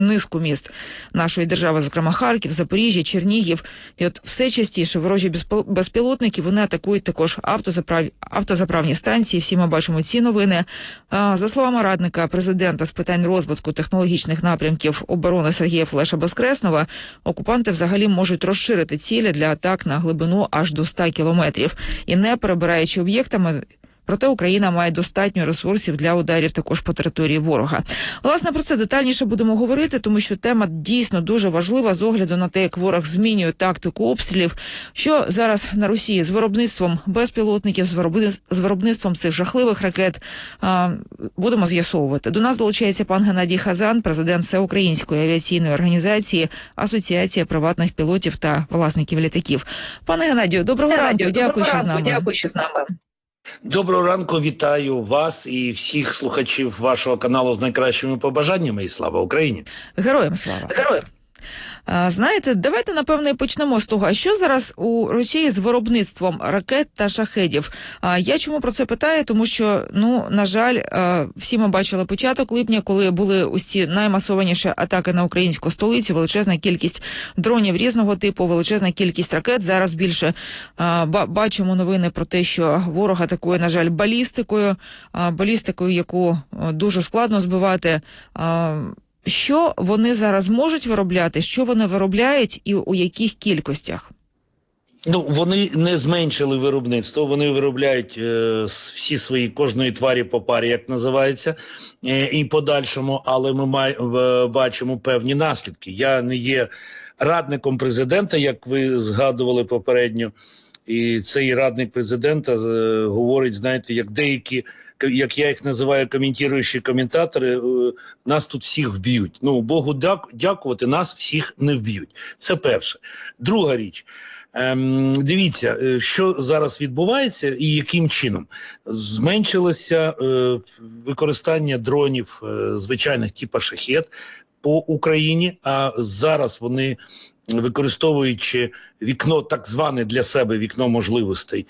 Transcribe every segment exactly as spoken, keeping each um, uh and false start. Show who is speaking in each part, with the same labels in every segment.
Speaker 1: низку міст нашої держави, зокрема Харків, Запоріжжя, Чернігів. І от все частіше ворожі безпілотники, вони атакують також автозаправ... автозаправні станції. Всі ми бачимо ці новини. За словами радника президента з питань розвитку технологічних напрямків оборони Сергія Флеша-Безкреснова, окупанти взагалі можуть розширити цілі для атак на глибину аж до ста кілометрів. І не перебираючи об'єктами, проте Україна має достатньо ресурсів для ударів також по території ворога. Власне, про це детальніше будемо говорити, тому що тема дійсно дуже важлива з огляду на те, як ворог змінює тактику обстрілів, що зараз на Росії з виробництвом безпілотників, з, виробни... з виробництвом цих жахливих ракет, а, будемо з'ясовувати. До нас долучається пан Геннадій Хазан, президент Всеукраїнської авіаційної організації Асоціація приватних пілотів та власників літаків. Пане Геннадію, доброго ранку, дякую, що з нами.
Speaker 2: Дякую, що з нами.
Speaker 3: Доброго ранку, вітаю вас і всіх слухачів вашого каналу з найкращими побажаннями, і слава Україні!
Speaker 1: Героям слава!
Speaker 2: Героям!
Speaker 1: Знаєте, давайте, напевне, почнемо з того, а що зараз у Росії з виробництвом ракет та шахедів? Я чому про це питаю? Тому що, ну, на жаль, всі ми бачили початок липня, коли були усі наймасованіші атаки на українську столицю, величезна кількість дронів різного типу, величезна кількість ракет. Зараз більше бачимо новини про те, що ворог атакує, на жаль, балістикою, балістикою, яку дуже складно збивати. Що вони зараз можуть виробляти, що вони виробляють і у яких кількостях?
Speaker 3: Ну, вони не зменшили виробництво, вони виробляють е, всі свої, кожної тварі по парі, як називається, е, і подальшому, але ми май, е, бачимо певні наслідки. Я не є радником президента, як ви згадували попередньо, і цей радник президента е, говорить, знаєте, як деякі, як я їх називаю, коментуючі коментатори, нас тут всіх вб'ють. Ну, Богу дякувати, нас всіх не вб'ють. Це перше. Друга річ. Ем, дивіться, що зараз відбувається і яким чином. Зменшилося е, використання дронів е, звичайних типу «Шахед» по Україні, а зараз вони, використовуючи вікно, так зване для себе вікно можливостей,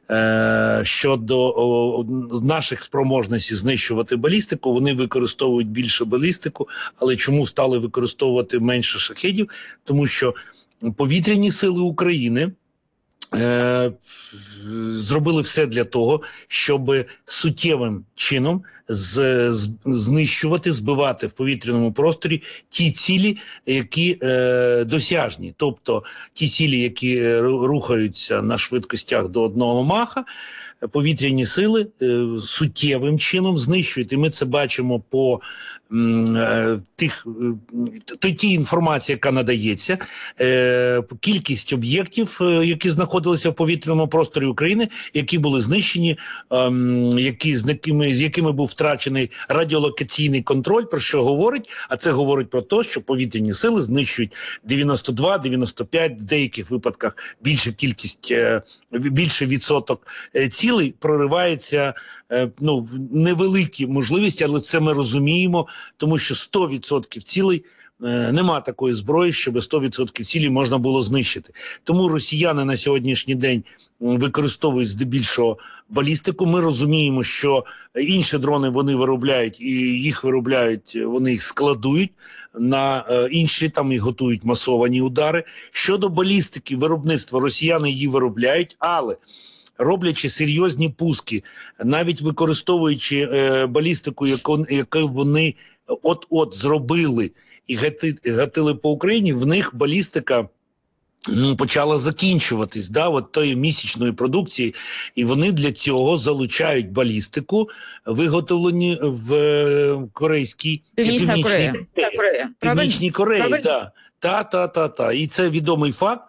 Speaker 3: щодо о, наших спроможностей знищувати балістику, вони використовують більше балістику, але чому стали використовувати менше шахедів? Тому що повітряні сили України е, зробили все для того, щоб суттєвим чином з, з, знищувати, збивати в повітряному просторі ті цілі, які е, досяжні. Тобто ті цілі, які рухаються на швидкостях до одного маха, повітряні сили е, суттєвим чином знищують. І ми це бачимо по е, тих, е, тій інформації, яка надається. Е, кількість об'єктів, е, які знаходилися в повітряному просторі України, які були знищені, е, які, з, якими, з якими був втрачений радіолокаційний контроль, про що говорить? А це говорить про те, що повітряні сили знищують дев'яносто два - дев'яносто п'ять, в деяких випадках більша кількість, е, більше відсоток е, цілей, проривається, ну, невеликі можливості, але це ми розуміємо, тому що сто відсотків цілей, нема такої зброї, щоб сто відсотків цілей можна було знищити. Тому росіяни на сьогоднішній день використовують здебільшого балістику. Ми розуміємо, що інші дрони вони виробляють, і їх виробляють, вони їх складують на інші, там і готують масовані удари. Щодо балістики, виробництва, росіяни її виробляють, але роблячи серйозні пуски, навіть використовуючи е, балістику, яку, яку вони от-от зробили і гати, гатили по Україні, в них балістика ну, почала закінчуватись, да, от тої місячної продукції, і вони для цього залучають балістику, виготовлені в е, корейській,
Speaker 1: Північна Корея.
Speaker 3: Північній Кореї, так. Та, та, та, та. І це відомий факт.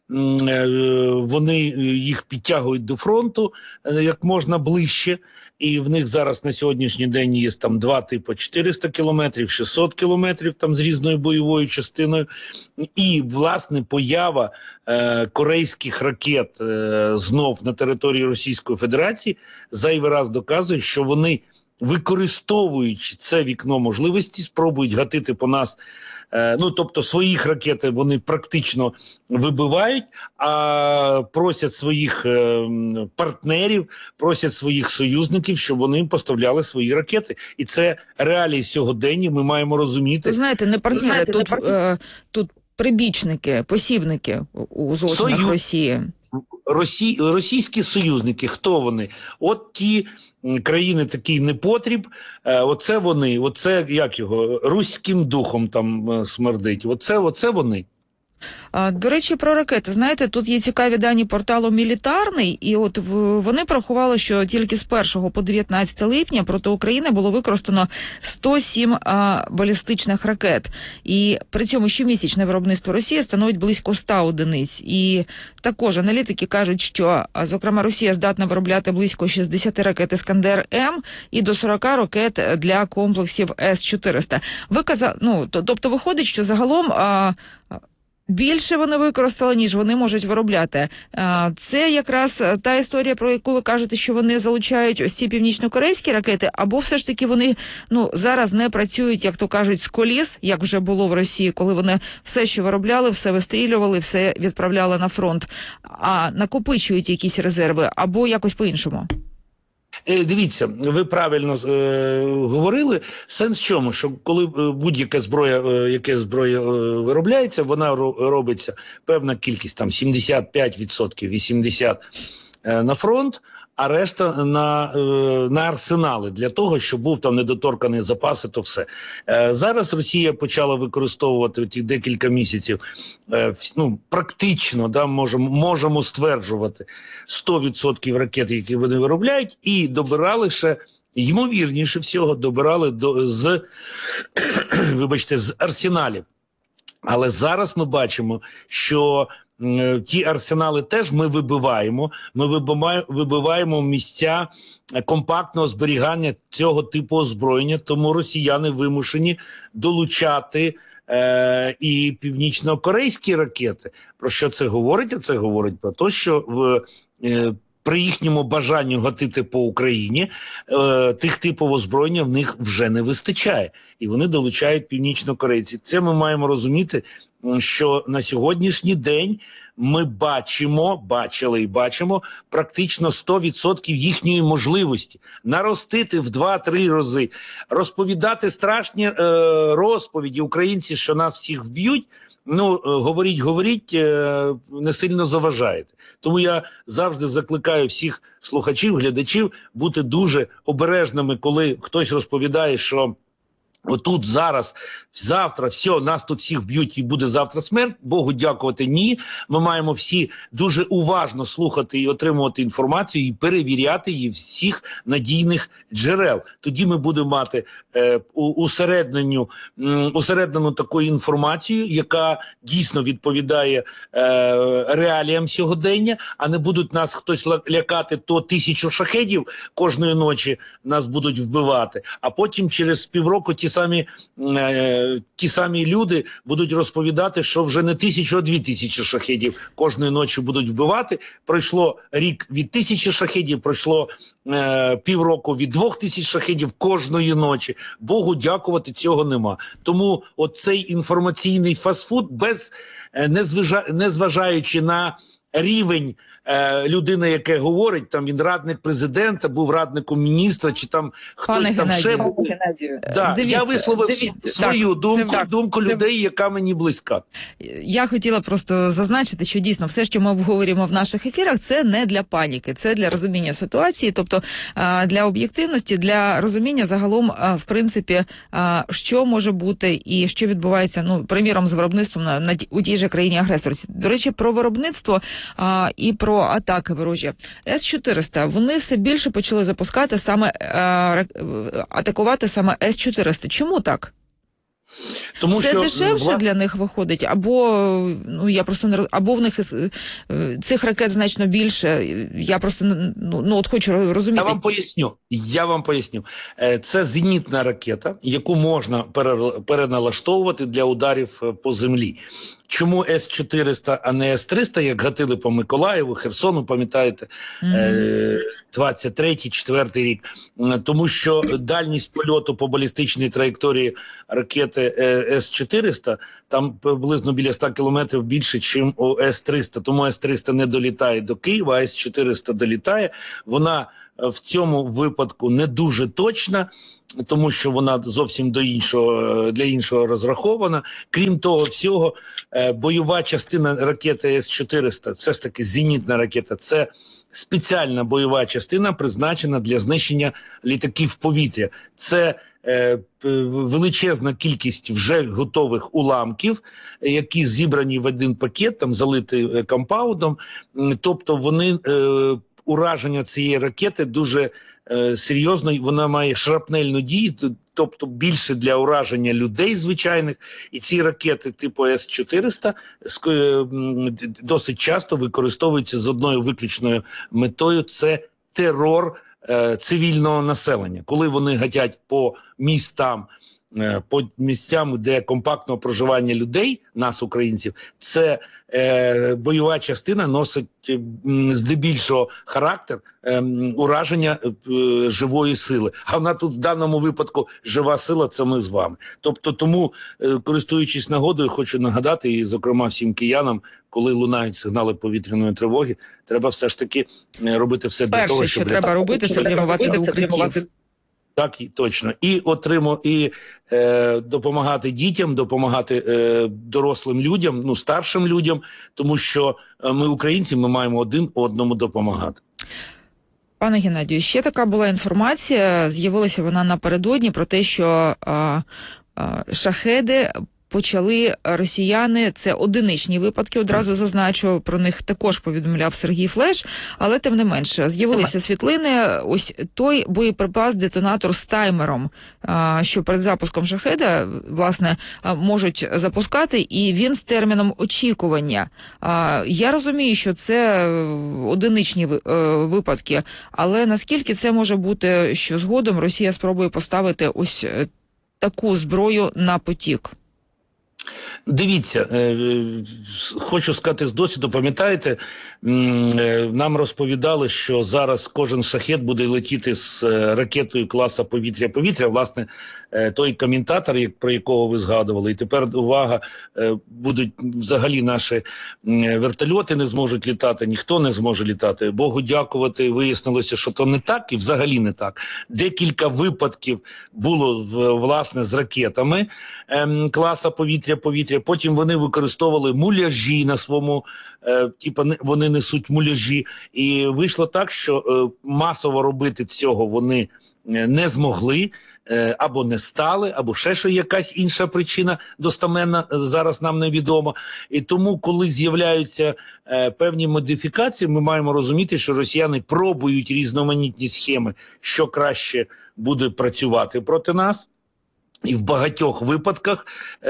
Speaker 3: Вони їх підтягують до фронту як можна ближче, і в них зараз на сьогоднішній день є там два типи: чотириста кілометрів, шістсот кілометрів там з різною бойовою частиною. І, власне, поява е, корейських ракет е, знов на території Російської Федерації зайвий раз доказує, що вони використовуючи це вікно можливості, спробують гатити по нас. Ну, тобто своїх ракет вони практично вибивають, а просять своїх партнерів, просять своїх союзників, щоб вони поставляли свої ракети. І це реалії сьогодення, ми маємо розуміти.
Speaker 1: Ви знаєте, не партнери,
Speaker 3: знаєте,
Speaker 1: тут,
Speaker 3: не партнери.
Speaker 1: Е, тут прибічники, посібники у злочинах
Speaker 3: Союз.
Speaker 1: Росії.
Speaker 3: Росі... Російські союзники, хто вони? От ті країни такий непотріб, оце вони, оце, як його, руським духом там смердить, оце, оце вони.
Speaker 1: До речі, про ракети. Знаєте, тут є цікаві дані порталу «Мілітарний», і от вони порахували, що тільки з першого по дев'ятнадцяте липня проти України було використано сто сім а, балістичних ракет. І при цьому щомісячне виробництво Росії становить близько ста одиниць. І також аналітики кажуть, що, зокрема, Росія здатна виробляти близько шістдесят ракет «Іскандер-М» і до сорок ракет для комплексів С чотириста. Ви казали, ну, тобто виходить, що загалом а, більше вони використали, ніж вони можуть виробляти. Це якраз та історія, про яку ви кажете, що вони залучають ось ці північно-корейські ракети, або все ж таки вони, ну, зараз не працюють, як то кажуть, з коліс, як вже було в Росії, коли вони все, що виробляли, все вистрілювали, все відправляли на фронт, а накопичують якісь резерви, або якось по-іншому.
Speaker 3: Дивіться, ви правильно е, говорили. Сенс в чому? Що коли будь-яка зброя, е, яка зброя е, виробляється, вона робиться певна кількість, там сімдесят п'ять відсотків, вісімдесят відсотків е, на фронт, а решта на, е, на арсенали, для того, щоб був там недоторканий запаси, то все. Е, зараз Росія почала використовувати ті декілька місяців, е, ну, практично, да, можемо, можемо стверджувати, сто відсотків ракет, які вони виробляють, і добирали ще, ймовірніше всього, добирали до, з, вибачте, з арсеналів. Але зараз ми бачимо, що ті арсенали теж ми вибиваємо. Ми вибиваємо, вибиваємо місця компактного зберігання цього типу озброєння, тому росіяни вимушені долучати е, і північно-корейські ракети. Про що це говорить? Це говорить про те, що в е, при їхньому бажанні гатити по Україні е, тих типів озброєння в них вже не вистачає. І вони долучають північно-корейці. Це ми маємо розуміти, що на сьогоднішній день ми бачимо, бачили і бачимо практично сто відсотків їхньої можливості наростити в два-три рази, розповідати страшні е, розповіді українці, що нас всіх вб'ють. Ну, говоріть, говоріть, не сильно заважаєте. Тому я завжди закликаю всіх слухачів, глядачів бути дуже обережними, коли хтось розповідає, що отут, зараз, завтра, все, нас тут всіх б'ють і буде завтра смерть. Богу дякувати, ні. Ми маємо всі дуже уважно слухати і отримувати інформацію і перевіряти її всіх надійних джерел. Тоді ми будемо мати е, усереднену, усереднену таку інформацію, яка дійсно відповідає е, реаліям сьогодення, а не будуть нас хтось лякати, то тисячу шахедів кожної ночі нас будуть вбивати, а потім через півроку ті самі, е, ті самі люди будуть розповідати, що вже не тисячу, а дві тисячі шахедів кожної ночі будуть вбивати. Пройшло рік від тисячі шахедів, пройшло е, півроку від двох тисяч шахедів кожної ночі. Богу дякувати, цього нема. Тому оцей інформаційний фастфуд, без, е, незважа, незважаючи на рівень е, людини, яке говорить, там він радник президента, був радником міністра, чи там хтось
Speaker 1: Пане
Speaker 3: там ще...
Speaker 1: Геннадію,
Speaker 3: Да,
Speaker 1: дивіться,
Speaker 3: я висловив
Speaker 1: дивіться,
Speaker 3: свою
Speaker 1: так,
Speaker 3: думку,
Speaker 1: це,
Speaker 3: думку
Speaker 1: це,
Speaker 3: людей, яка мені близька.
Speaker 1: Я хотіла просто зазначити, що дійсно все, що ми обговорюємо в наших ефірах, це не для паніки, це для розуміння ситуації, тобто для об'єктивності, для розуміння загалом, в принципі, що може бути і що відбувається, ну, приміром, з виробництвом на, на у тій же країні-агресорці. До речі, про виробництво а, і про атаки ворожі. С чотириста, вони все більше почали запускати саме, а, атакувати саме С чотириста. Чому так?
Speaker 3: Тому
Speaker 1: це
Speaker 3: що
Speaker 1: дешевше влад... для них виходить, або, ну, я просто не, або в них цих ракет значно більше. Я просто, ну, ну от хочу розуміти.
Speaker 3: Я вам поясню. Я вам поясню. Це зенітна ракета, яку можна переналаштовувати для ударів по землі. Чому С чотириста, а не С триста, як гатили по Миколаєву, Херсону, пам'ятаєте, mm-hmm. двадцять третій, четвертий рік? Тому що дальність польоту по балістичній траєкторії ракети С чотириста там приблизно біля ста кілометрів більше, ніж у С триста. Тому С триста не долітає до Києва, а С чотириста долітає. Вона в цьому випадку не дуже точна, тому що вона зовсім до іншого, для іншого розрахована. Крім того всього, бойова частина ракети С чотириста, це ж таки зенітна ракета, це спеціальна бойова частина, призначена для знищення літаків в повітря. Це е, величезна кількість вже готових уламків, які зібрані в один пакет, там залиті компаундом, тобто вони... Е, ураження цієї ракети дуже е, серйозно, вона має шрапнельну дію, тобто більше для ураження людей звичайних, і ці ракети типу С чотириста е, досить часто використовуються з одною виключною метою – це терор е, цивільного населення. Коли вони гатять по містам, по місцям, де компактного проживання людей, нас, українців, це е, бойова частина носить е, здебільшого характер е, ураження е, живої сили. А вона тут в даному випадку жива сила – це ми з вами. Тобто тому, е, користуючись нагодою, хочу нагадати, і зокрема всім киянам, коли лунають сигнали повітряної тривоги, треба все ж таки робити все для
Speaker 1: Перше,
Speaker 3: того, щоб...
Speaker 1: Перше, що треба робити, це прямувати до укриттів.
Speaker 3: Так, і точно. І отримав, і е, допомагати дітям, допомагати е, дорослим людям, ну, старшим людям, тому що ми, українці, ми маємо один одному допомагати.
Speaker 1: Пане Геннадію, ще така була інформація, з'явилася вона напередодні, про те, що а, а, шахеди почали росіяни, це одиничні випадки, одразу зазначу, про них також повідомляв Сергій Флеш, але тим не менше, з'явилися світлини, ось той боєприпас-детонатор з таймером, що перед запуском шахеда, власне, можуть запускати, і він з терміном очікування. Я розумію, що це одиничні випадки, але наскільки це може бути, що згодом Росія спробує поставити ось таку зброю на потік?
Speaker 3: Дивіться, хочу сказати з досвіду, пам'ятаєте, нам розповідали, що зараз кожен шахед буде летіти з ракетою класу повітря-повітря, власне, той коментатор, про якого ви згадували, і тепер, увага, будуть взагалі наші вертольоти не зможуть літати, ніхто не зможе літати. Богу дякувати, вияснилося, що то не так і взагалі не так. Декілька випадків було, власне, з ракетами класу повітря-повітря, потім вони використовували муляжі на своєму, е, типу, вони несуть муляжі, і вийшло так, що е, масово робити цього вони не змогли, е, або не стали, або ще що якась інша причина достаменна зараз нам невідома. І тому, коли з'являються е, певні модифікації, ми маємо розуміти, що росіяни пробують різноманітні схеми, що краще буде працювати проти нас. І в багатьох випадках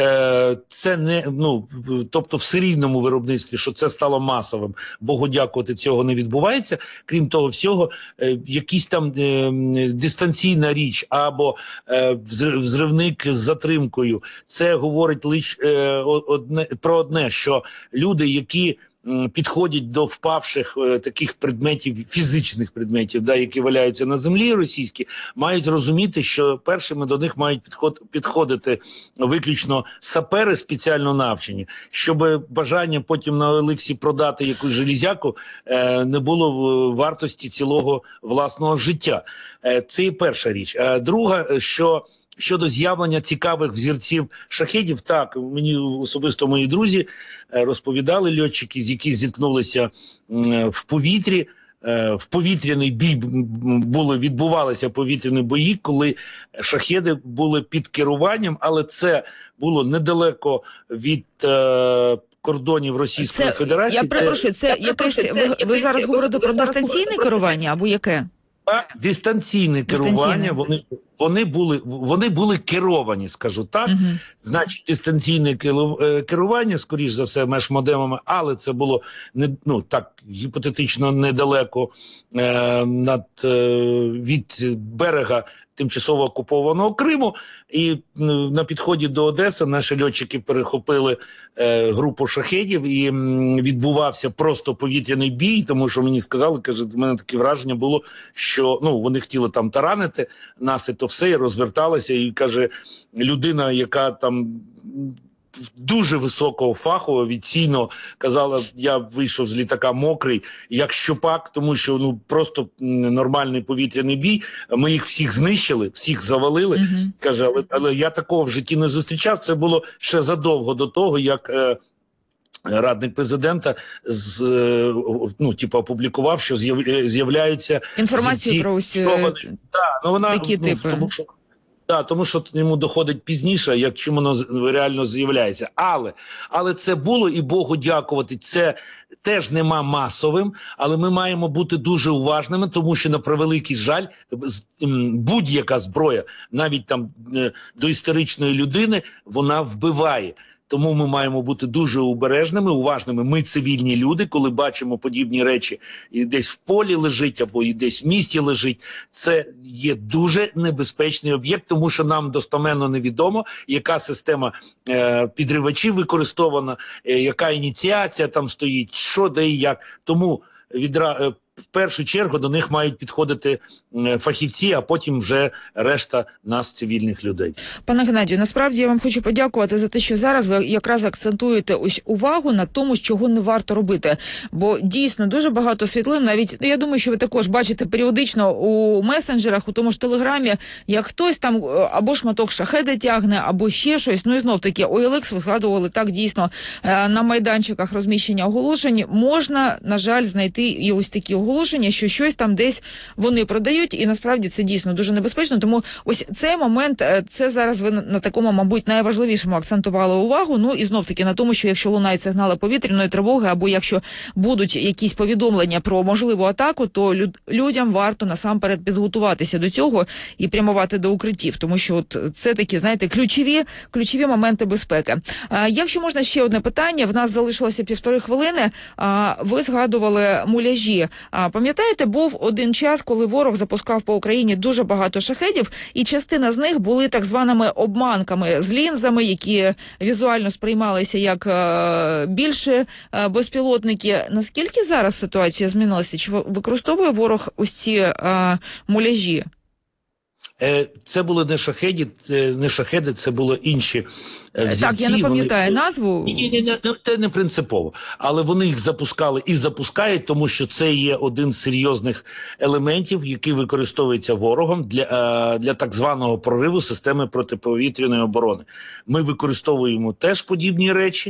Speaker 3: е, це не, ну, тобто в серійному виробництві, що це стало масовим, Богу дякувати, цього не відбувається. Крім того всього, е, якісь там е, дистанційна річ або е, взривник з затримкою, це говорить лише е, одне, про одне, що люди, які підходять до впавших е, таких предметів, фізичних предметів, да, які валяються на землі російські, мають розуміти, що першими до них мають підход, підходити виключно сапери спеціально навчені, щоб бажання потім на Еликсі продати якусь железяку е, не було в вартості цілого власного життя. Е, це і перша річ. А друга, що щодо з'явлення цікавих взірців шахедів, так, мені особисто мої друзі розповідали льотчики, які зіткнулися в повітрі, в повітряний бій були, відбувалися повітряні бої, коли шахеди були під керуванням, але це було недалеко від е, кордонів Російської
Speaker 1: це,
Speaker 3: Федерації.
Speaker 1: Я перепрошую, це якесь, ви, ви зараз говорите про дистанційне керування або яке?
Speaker 3: Дистанційне керування, вони, Вони були, вони були керовані, скажу так. Uh-huh. Значить, дистанційне керування, скоріш за все, мешмодемами, але це було не ну так гіпотетично недалеко е, над е, від берега тимчасово окупованого Криму. І е, на підході до Одеси наші льотчики перехопили е, групу шахедів, і м, відбувався просто повітряний бій, тому що мені сказали, каже, в мене таке враження було, що ну вони хотіли там таранити нас, і то все, і розверталися, і каже, людина, яка там дуже високого фаху, офіційно казала, я вийшов з літака мокрий, як щупак, тому що ну просто нормальний повітряний бій, ми їх всіх знищили, всіх завалили, uh-huh. каже, але, але я такого в житті не зустрічав, це було ще задовго до того, як е, радник президента з, е, ну, типу, опублікував, що з'яв, з'являються
Speaker 1: інформацію про усі
Speaker 3: да, ну, вона,
Speaker 1: такі
Speaker 3: ну,
Speaker 1: типи.
Speaker 3: Тому що Так, да, тому що йому доходить пізніше, як чим воно реально з'являється. Але, але це було, і Богу дякувати, це теж нема масовим, але ми маємо бути дуже уважними, тому що, на превеликий жаль, будь-яка зброя, навіть там до історичної людини, вона вбиває. Тому ми маємо бути дуже обережними, уважними. Ми цивільні люди, коли бачимо подібні речі, і десь в полі лежить, або і десь в місті лежить, це є дуже небезпечний об'єкт, тому що нам достеменно невідомо, яка система е, підривачів використована, е, яка ініціація там стоїть, що, де і як. Тому відра... е, в першу чергу до них мають підходити фахівці, а потім вже решта нас, цивільних людей.
Speaker 1: Пане Геннадію, насправді я вам хочу подякувати за те, що зараз ви якраз акцентуєте ось увагу на тому, чого не варто робити. Бо дійсно дуже багато світлин, навіть, я думаю, що ви також бачите періодично у месенджерах, у тому ж Телеграмі, як хтось там або шматок шахеда тягне, або ще щось. Ну і знов таки, о ел ікс ви згадували, так, дійсно, на майданчиках розміщення оголошень можна, на жаль, знайти і ось такі оголошення, що щось там десь вони продають, і насправді це дійсно дуже небезпечно. Тому ось цей момент, це зараз ви на такому, мабуть, найважливішому акцентували увагу. Ну і знов-таки на тому, що якщо лунають сигнали повітряної тривоги, або якщо будуть якісь повідомлення про можливу атаку, то люд, людям варто насамперед підготуватися до цього і прямувати до укриттів, тому що от це такі, знаєте, ключові, ключові моменти безпеки. А, якщо можна, ще одне питання, в нас залишилося півтори хвилини. А, ви згадували муляжі. А, пам'ятаєте, був один час, коли ворог запускав по Україні дуже багато шахедів, і частина з них були так званими обманками з лінзами, які візуально сприймалися як е, більше е, безпілотники. Наскільки зараз ситуація змінилася? Чи використовує ворог ось ці е, муляжі?
Speaker 3: Це були не шахеді, не шахеди, це були інші взірці.
Speaker 1: Так, я не пам'ятаю вони... назву.
Speaker 3: Ні, ні, ні, це не принципово. Але вони їх запускали і запускають, тому що це є один з серйозних елементів, який використовується ворогом для, для так званого прориву системи протиповітряної оборони. Ми використовуємо теж подібні речі.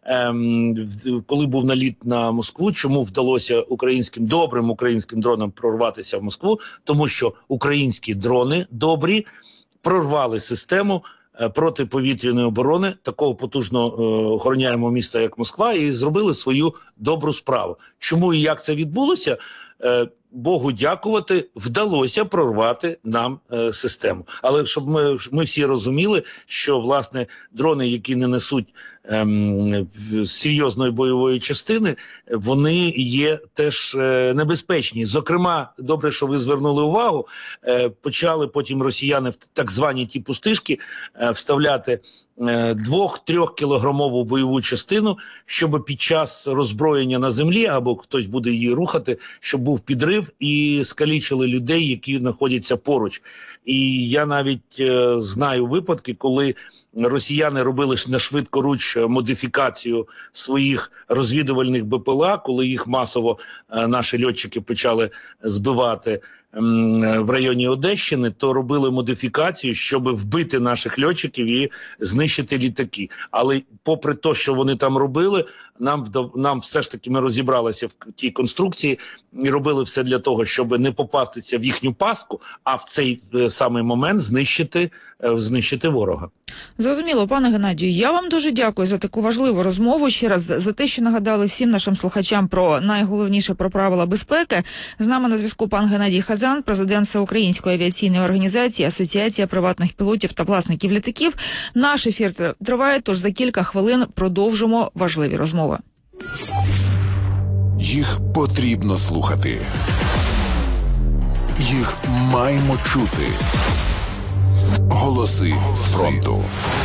Speaker 3: Коли був наліт на Москву, чому вдалося українським, добрим українським дронам прорватися в Москву? Тому що українські дрони добрі прорвали систему протиповітряної оборони такого потужного е, охороняємо міста, як Москва, і зробили свою добру справу. Чому і як це відбулося? Е, Богу дякувати, вдалося прорвати нам е, систему. Але щоб ми, ми всі розуміли, що, власне, дрони, які не несуть е, серйозної бойової частини, вони є теж е, небезпечні. Зокрема, добре, що ви звернули увагу, е, почали потім росіяни в так звані ті пустишки е, вставляти двох-трьохкілограмову бойову частину, щоб під час роззброєння на землі, або хтось буде її рухати, щоб був підрив і скалічили людей, які знаходяться поруч. І я навіть е, знаю випадки, коли росіяни робили на швидкоруч модифікацію своїх розвідувальних Б П Л А, коли їх масово е, наші льотчики почали збивати в районі Одещини, то робили модифікацію, щоб вбити наших льотчиків і знищити літаки. Але попри те, що вони там робили, нам, нам все ж таки ми розібралися в тій конструкції і робили все для того, щоб не попастися в їхню пастку, а в цей самий момент знищити, знищити ворога.
Speaker 1: Зрозуміло, пане Геннадію, я вам дуже дякую за таку важливу розмову, ще раз за те, що нагадали всім нашим слухачам про найголовніше про правила безпеки. З нами на зв'язку пан Геннадій Хазан, президент Всеукраїнської авіаційної організації, Асоціація приватних пілотів та власників літаків. Наш ефір триває, тож за кілька хвилин продовжимо важливі розмови.
Speaker 2: Їх потрібно слухати. Їх маємо чути. Голоси з фронту.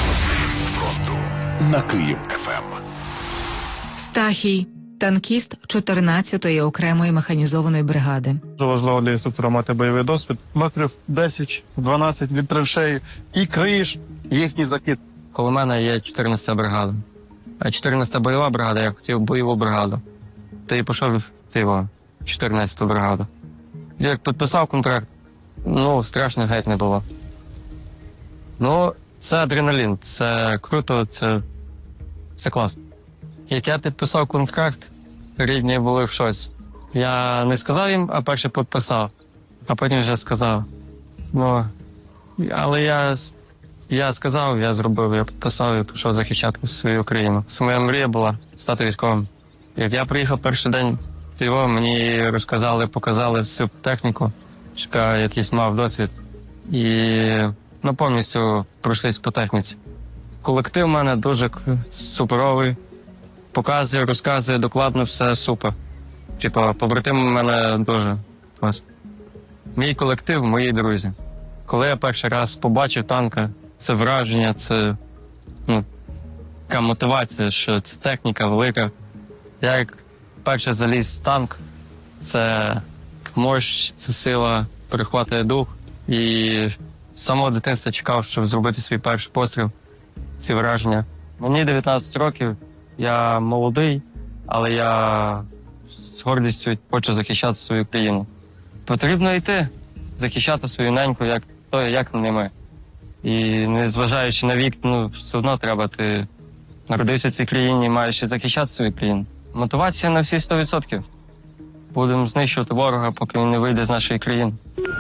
Speaker 2: На Київ-ФМ.
Speaker 4: Стахій. Танкіст чотирнадцятої окремої механізованої бригади.
Speaker 5: Дуже важливо для інструктора мати бойовий досвід. Метрів десять-дванадцять від траншеї і криєш їхній закид.
Speaker 6: Коло мене є чотирнадцята бригада. А чотирнадцята бойова бригада, я хотів бойову бригаду. Та й пішов в тиво, чотирнадцяту бригаду. Як підписав контракт, ну, страшно геть не було. Ну, це адреналін, це круто, це, це класно. Як я підписав контракт, рідні були в щось. Я не сказав їм, а перше підписав, а потім вже сказав. Ну, але я, я сказав, я зробив, я підписав і пішов захищати свою країну. Це моя мрія була стати військовим. Як я приїхав перший день в Львов, мені розказали, показали всю техніку, що я якийсь мав досвід. І ну, повністю пройшлись по техніці. Колектив в мене дуже суперовий. Показує, розказує докладно, все супер. Типа, побратими в мене дуже класно. Мій колектив, мої друзі. Коли я перший раз побачив танка, це враження, це ну, така мотивація, що це техніка велика. Я як перший заліз в танк, це мощь, це сила, перехватує дух. І з самого дитинства чекав, щоб зробити свій перший постріл, ці враження. Мені дев'ятнадцять років, я молодий, але я з гордістю хочу захищати свою країну. Потрібно йти, захищати свою неньку, як то, як не ми. І незважаючи на вік, ну, все одно треба, ти народився в цій країні і маєш і захищати свою країну. Мотивація на всі сто відсотків. Будемо знищувати ворога, поки він не вийде з нашої країни.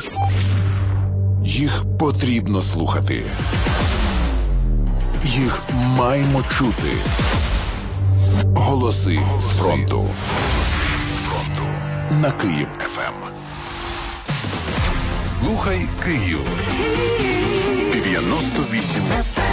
Speaker 2: Їх потрібно слухати. Їх маємо чути. Голоси з фронту. На Київ-ФМ. Слухай Київ. дев'яносто вісім.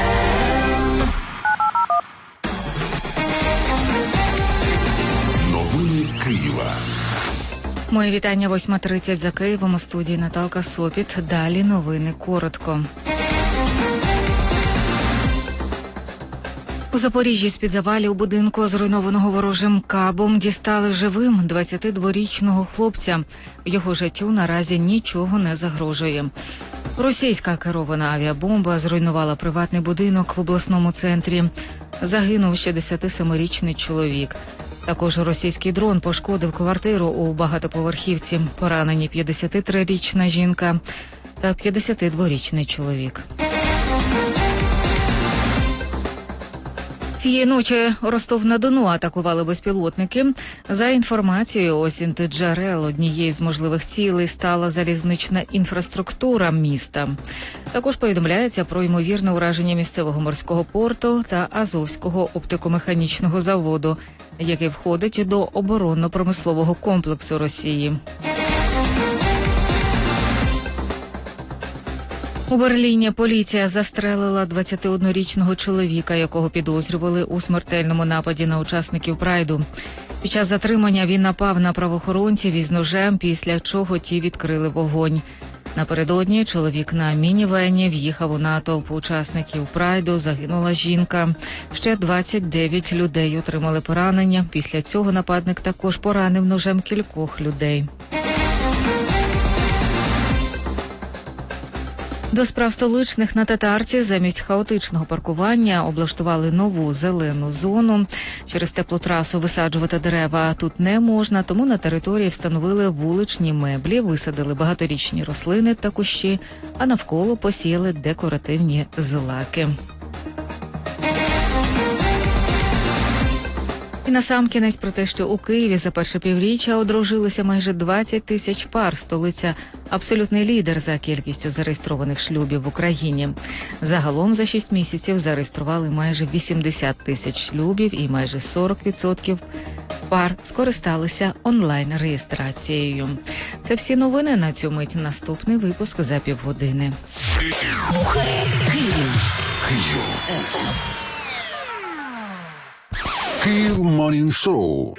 Speaker 2: Новини Києва.
Speaker 4: Моє вітання, восьма тридцять за Києвом, у студії Наталка Сопіт. Далі новини коротко. У Запоріжжі з-під завалів будинку, зруйнованого ворожим кабом, дістали живим двадцятидворічного хлопця. Його життю наразі нічого не загрожує. Російська керована авіабомба зруйнувала приватний будинок в обласному центрі. Загинув шістдесятисемирічний чоловік. Також російський дрон пошкодив квартиру у багатоповерхівці. Поранені п'ятдесятитрирічна жінка та п'ятдесятидворічний чоловік. Цієї ночі Ростов-на-Дону атакували безпілотники. За інформацією осінт-джерел, однією з можливих цілей стала залізнична інфраструктура міста. Також повідомляється про ймовірне ураження місцевого морського порту та Азовського оптико-механічного заводу, який входить до оборонно-промислового комплексу Росії. У Берліні поліція застрелила двадцятиоднорічного чоловіка, якого підозрювали у смертельному нападі на учасників Прайду. Під час затримання він напав на правоохоронців із ножем, після чого ті відкрили вогонь. Напередодні чоловік на мінівені в'їхав у натовп учасників Прайду, загинула жінка. Ще двадцять дев'ять людей отримали поранення. Після цього нападник також поранив ножем кількох людей. До справ столичних на Татарці замість хаотичного паркування облаштували нову зелену зону. Через теплотрасу висаджувати дерева тут не можна, тому на території встановили вуличні меблі, висадили багаторічні рослини та кущі, а навколо посіяли декоративні злаки. І насамкінець про те, що у Києві за перше півріччя одружилися майже двадцять тисяч пар. Столиця – абсолютний лідер за кількістю зареєстрованих шлюбів в Україні. Загалом за шість місяців зареєстрували майже вісімдесят тисяч шлюбів і майже сорок відсотків пар скористалися онлайн-реєстрацією. Це всі новини на цю мить. Наступний випуск за півгодини.
Speaker 2: Київ. Київ Морнінг Шоу.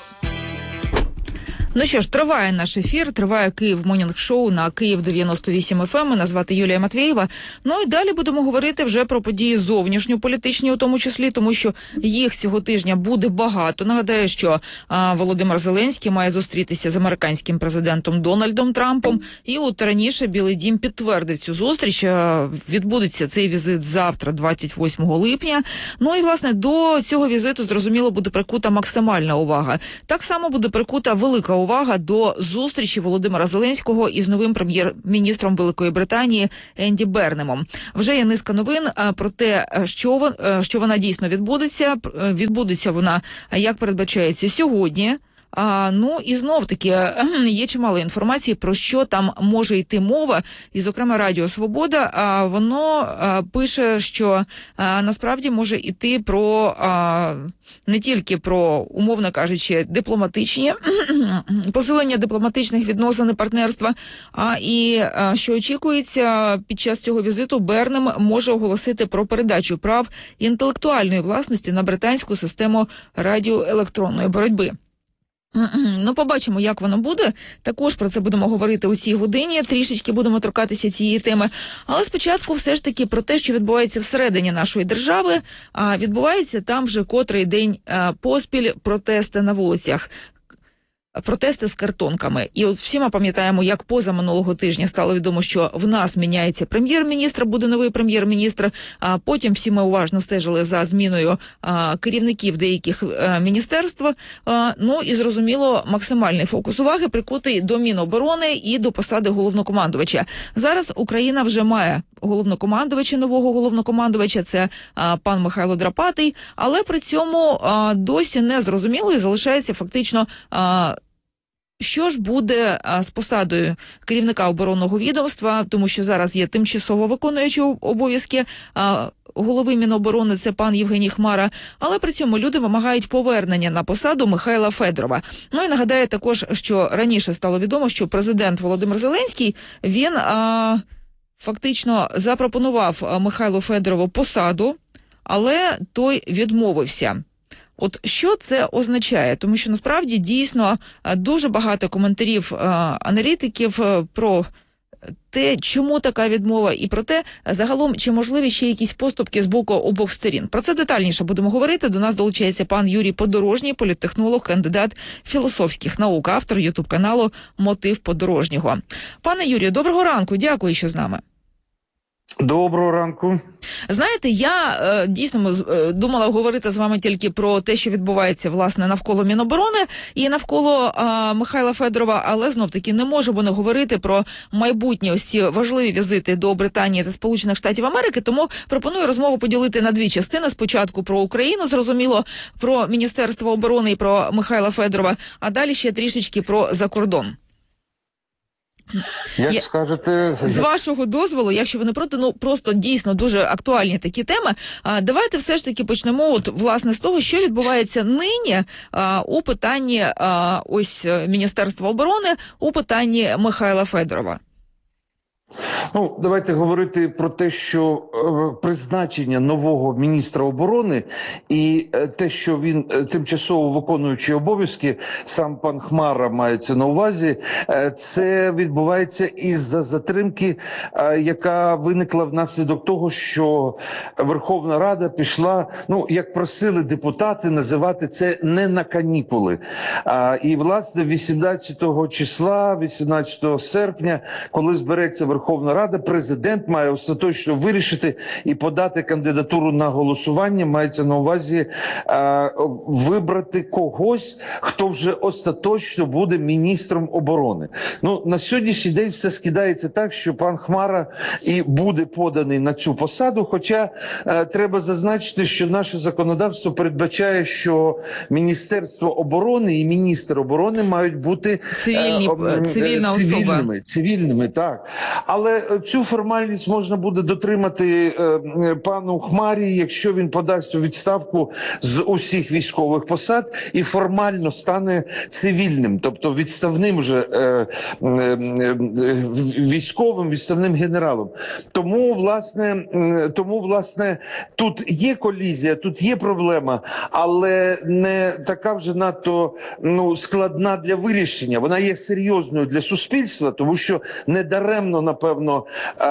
Speaker 1: Ну що ж, триває наш ефір, триває Київ Морнінг Шоу на Київ дев'яносто вісім еф ем. Мене звати Юлія Матвєєва. Ну і далі будемо говорити вже про події зовнішньополітичні у тому числі, тому що їх цього тижня буде багато. Нагадаю, що а, Володимир Зеленський має зустрітися з американським президентом Дональдом Трампом. І от раніше Білий дім підтвердив цю зустріч. А, відбудеться цей візит завтра, двадцять восьмого липня. Ну і, власне, до цього візиту, зрозуміло, буде прикута максимальна увага. Так само буде прикута велика увага до зустрічі Володимира Зеленського із новим прем'єр-міністром Великої Британії Енді Бернемом. Вже є низка новин про те, що, що вона дійсно відбудеться. Відбудеться вона, як передбачається, сьогодні. А, ну і знов-таки є чимало інформації, про що там може йти мова. І, зокрема, Радіо Свобода, а, воно а, пише, що а, насправді може йти про а, не тільки про, умовно кажучи, дипломатичні, посилення дипломатичних відносин і партнерства, а і а, що очікується під час цього візиту, Бернем може оголосити про передачу прав інтелектуальної власності на британську систему радіоелектронної боротьби. Ну, побачимо, як воно буде. Також про це будемо говорити у цій годині. Трішечки будемо торкатися цієї теми. Але спочатку все ж таки про те, що відбувається всередині нашої держави. А відбувається там вже котрий день поспіль протести на вулицях. Протести з картонками. І от всі ми пам'ятаємо, як поза минулого тижня стало відомо, що в нас міняється прем'єр-міністр, буде новий прем'єр-міністр, а потім всі ми уважно стежили за зміною а, керівників деяких а, міністерств. А, ну і, зрозуміло, максимальний фокус уваги прикутий до Міноборони і до посади головнокомандувача. Зараз Україна вже має головнокомандувача, нового головнокомандувача, це а, пан Михайло Драпатий, але при цьому а, досі не зрозуміло і залишається фактично а, що ж буде а, з посадою керівника оборонного відомства, тому що зараз є тимчасово виконуючий обов'язки а, голови Міноборони, це пан Євгеній Хмара, але при цьому люди вимагають повернення на посаду Михайла Федорова. Ну і нагадаю також, що раніше стало відомо, що президент Володимир Зеленський, він а, фактично запропонував Михайлу Федорову посаду, але той відмовився. От що це означає? Тому що насправді дійсно дуже багато коментарів аналітиків про те, чому така відмова, і про те, загалом, чи можливі ще якісь поступки з боку обох сторін. Про це детальніше будемо говорити. До нас долучається пан Юрій Подорожній, політтехнолог, кандидат філософських наук, автор ютуб-каналу «Мотив Подорожнього». Пане Юрію, доброго ранку, дякую, що з нами.
Speaker 7: Доброго ранку.
Speaker 1: Знаєте, я е, дійсно е, думала говорити з вами тільки про те, що відбувається, власне, навколо Міноборони і навколо е, Михайла Федорова, але знов-таки не можемо не говорити про майбутні ось ці важливі візити до Британії та Сполучених Штатів Америки, тому пропоную розмову поділити на дві частини. Спочатку про Україну, зрозуміло, про Міністерство оборони і про Михайла Федорова, а далі ще трішечки про закордон.
Speaker 7: Як
Speaker 1: Я...
Speaker 7: скажете...
Speaker 1: З вашого дозволу, якщо ви не проти, ну просто дійсно дуже актуальні такі теми. А, давайте все ж таки почнемо от, власне, з того, що відбувається нині а, у питанні а, ось Міністерства оборони, у питанні Михайла Федорова.
Speaker 7: Ну, давайте говорити про те, що е, призначення нового міністра оборони і е, те, що він е, тимчасово виконуючий обов'язки, сам пан Хмара мається на увазі, е, це відбувається із-за затримки, е, яка виникла внаслідок того, що Верховна Рада пішла, ну, як просили депутати, називати це не на канікули. А, і, власне, вісімнадцятого числа, вісімнадцятого серпня, коли збереться Верховна Верховна Рада, президент має остаточно вирішити і подати кандидатуру на голосування. Мається на увазі е, вибрати когось, хто вже остаточно буде міністром оборони. Ну, на сьогоднішній день все скидається так, що пан Хмара і буде поданий на цю посаду, хоча е, треба зазначити, що наше законодавство передбачає, що Міністерство оборони і міністр оборони мають бути
Speaker 1: Цивільні,
Speaker 7: е,
Speaker 1: цивільна
Speaker 7: цивільними,
Speaker 1: особа.
Speaker 7: цивільними, так. Але цю формальність можна буде дотримати е, пану Хмарі, якщо він подасть у відставку з усіх військових посад і формально стане цивільним, тобто відставним вже е, е, е, військовим, відставним генералом. Тому, власне, е, тому, власне, тут є колізія, тут є проблема, але не така вже надто ну, складна для вирішення. Вона є серйозною для суспільства, тому що недаремно, напевно, е,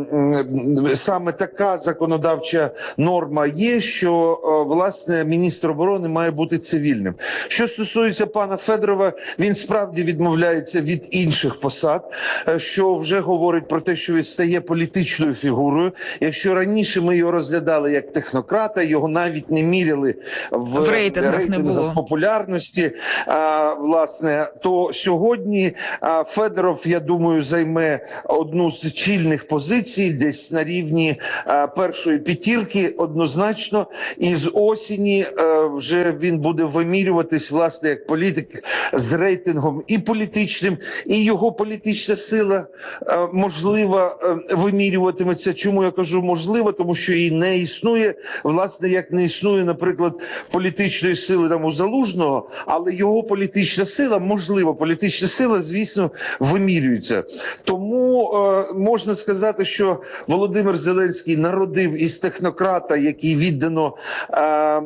Speaker 7: е, саме така законодавча норма є, що, е, власне, міністр оборони має бути цивільним. Що стосується пана Федорова, він справді відмовляється від інших посад, е, що вже говорить про те, що він стає політичною фігурою. Якщо раніше ми його розглядали як технократа, його навіть не міряли в,
Speaker 1: В рейтингах не
Speaker 7: рейтингах
Speaker 1: було.
Speaker 7: популярності, а, власне, то сьогодні а, Федоров, я думаю, займе одну з чільних позицій, десь на рівні а, першої п'ятірки однозначно, і з осені а, вже він буде вимірюватись, власне, як політик з рейтингом і політичним, і його політична сила а, можливо а, вимірюватиметься. Чому я кажу можливо? Тому що її не існує, власне, як не існує, наприклад, політичної сили там у Залужного, але його політична сила, можливо, політична сила, звісно, вимірюється. Тому е, можна сказати, що Володимир Зеленський народив із технократа, який віддано, е,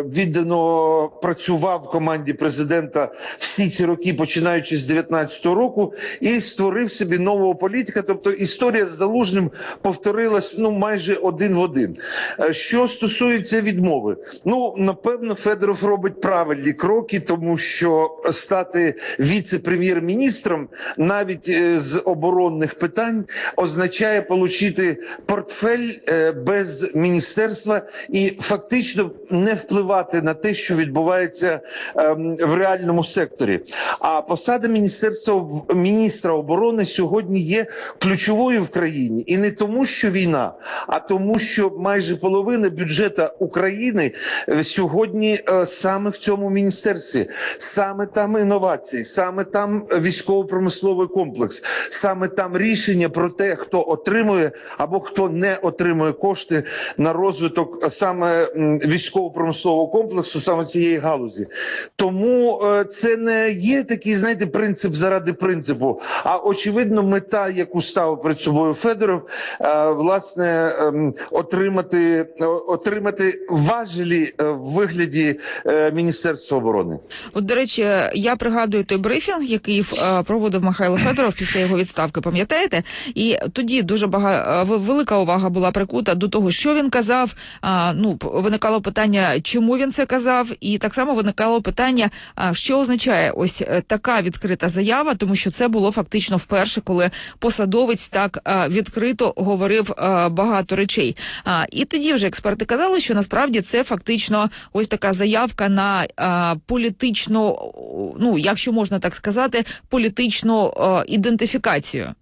Speaker 7: віддано працював в команді президента всі ці роки, починаючи з дев'ятнадцятого року, і створив собі нового політика. Тобто історія з Залужним повторилась ну, майже один в один. Е, Що стосується відмови, ну, напевно, Федоров робить правильні кроки, тому що стати віце-прем'єр-міністром навіть е, з оборонних питань означає отримати портфель е, без міністерства і фактично не впливати на те, що відбувається е, в реальному секторі. А посада міністерства міністра оборони сьогодні є ключовою в країні. І не тому, що війна, а тому, що майже половина бюджету України сьогодні е, саме в цьому міністерстві, саме там інновації, саме там військово-промисловий комплекс, саме там рішення про те, хто отримує або хто не отримує кошти на розвиток саме військово-промислового комплексу, саме цієї галузі. Тому е, це не є такий, знаєте, принцип заради принципу, а очевидно мета, яку ставив перед собою Федоров, е, власне, е, отримати, е, отримати важелі в вигляді е, Міністерства оборони.
Speaker 1: От, до речі, я пригадую той брифінг, який е, проводив Михайло Федоров після його відставки, пам'ятаєте? І тоді дуже багато, велика увага була прикута до того, що він казав. А, ну, виникало питання, чому він це казав, і так само виникало питання, а, що означає ось така відкрита заява, тому що це було фактично вперше, коли посадовець так а, відкрито говорив а, багато речей. А, і тоді вже експерти казали, що насправді це фактично ось така заявка на а, політичну, ну, якщо можна так сказати, політичну а, ідентифікацію.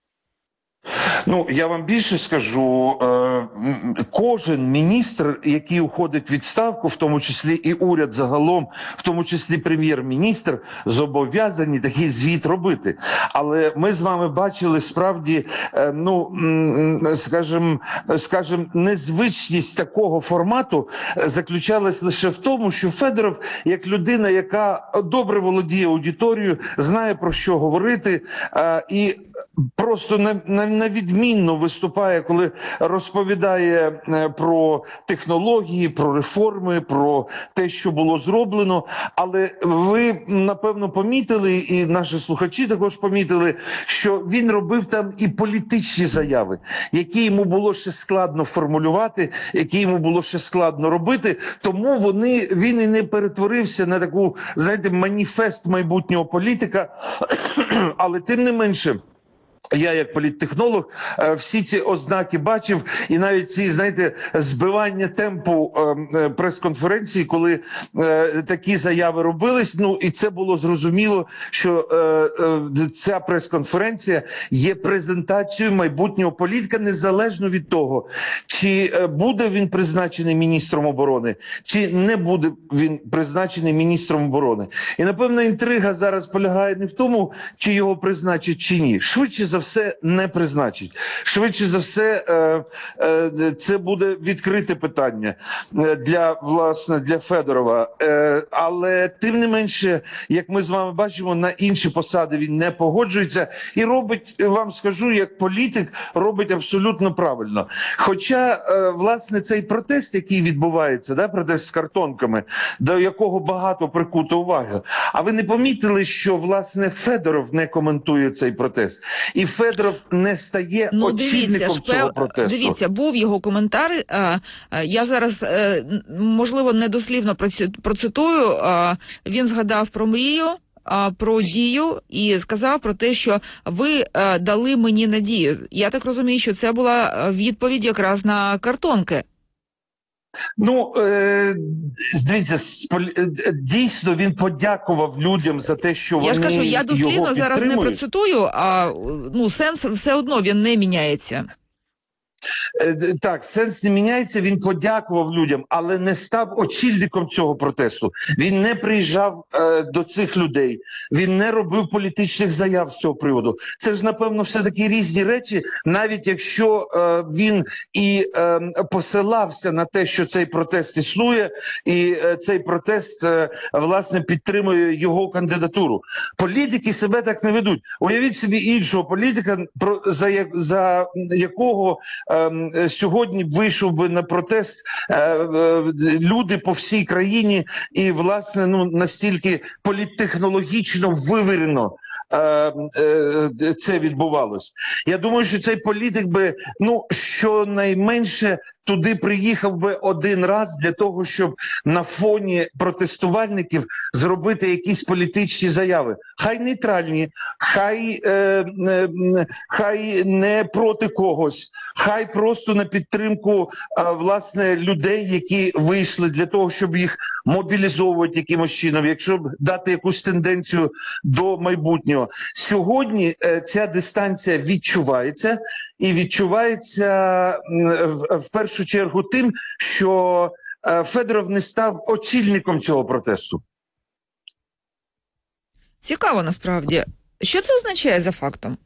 Speaker 7: Ну, я вам більше скажу, кожен міністр, який уходить в відставку, в тому числі і уряд загалом, в тому числі прем'єр-міністр, зобов'язані такий звіт робити. Але ми з вами бачили справді, ну, скажімо, скажімо, незвичність такого формату заключалась лише в тому, що Федоров, як людина, яка добре володіє аудиторією, знає про що говорити, і просто на, на, на відмінно виступає, коли розповідає про технології, про реформи, про те, що було зроблено. Але ви, напевно, помітили, і наші слухачі також помітили, що він робив там і політичні заяви, які йому було ще складно формулювати, які йому було ще складно робити. Тому вони, він і не перетворився на таку, знаєте, маніфест майбутнього політика. Але тим не менше, Я, як політтехнолог, всі ці ознаки бачив, і навіть ці, знаєте, збивання темпу прес-конференції, коли такі заяви робились, ну і це було зрозуміло, що ця прес-конференція є презентацією майбутнього політика, незалежно від того, чи буде він призначений міністром оборони, чи не буде він призначений міністром оборони. І, напевно, інтрига зараз полягає не в тому, чи його призначать, чи ні. Швидше за все не призначить. Швидше за все е, е, це буде відкрите питання для, власне, для Федорова. Е, але тим не менше, як ми з вами бачимо, на інші посади він не погоджується і робить, вам скажу, як політик, робить абсолютно правильно. Хоча, е, власне, цей протест, який відбувається, да, протест з картонками, до якого багато прикуто уваги. А ви не помітили, що, власне, Федоров не коментує цей протест? І Федоров не стає
Speaker 1: ну,
Speaker 7: очільником
Speaker 1: дивіться,
Speaker 7: цього
Speaker 1: шпе...
Speaker 7: протесту.
Speaker 1: Дивіться, був його коментар. А, а, я зараз, а, можливо, недослівно процитую. А, він згадав про мрію, а, про дію і сказав про те, що ви а, дали мені надію. Я так розумію, що це була відповідь якраз на картонки.
Speaker 7: Ну, е, дивіться, дійсно він подякував людям за те, що вони
Speaker 1: я ж кажу, я дослівно зараз не
Speaker 7: підтримують.
Speaker 1: процитую, а ну сенс все одно він не міняється.
Speaker 7: Так, сенс не міняється, він подякував людям, але не став очільником цього протесту. Він не приїжджав е, до цих людей, він не робив політичних заяв з цього приводу. Це ж, напевно, все-таки різні речі, навіть якщо е, він і е, посилався на те, що цей протест існує, і е, цей протест, е, власне, підтримує його кандидатуру. Політики себе так не ведуть. Уявіть собі іншого політика, про, за, за якого сьогодні вийшов би на протест люди по всій країні і, власне, ну настільки політтехнологічно вивірено це відбувалось. Я думаю, що цей політик би, ну, щонайменше туди приїхав би один раз для того, щоб на фоні протестувальників зробити якісь політичні заяви. Хай нейтральні, хай, е, е, хай не проти когось, хай просто на підтримку, е, власне, людей, які вийшли для того, щоб їх мобілізовувати якимось чином, якщо б дати якусь тенденцію до майбутнього. Сьогодні е, ця дистанція відчувається, і відчувається в першу чергу тим, що Федоров не став очільником цього протесту.
Speaker 1: Цікаво, насправді. Що це означає за фактом?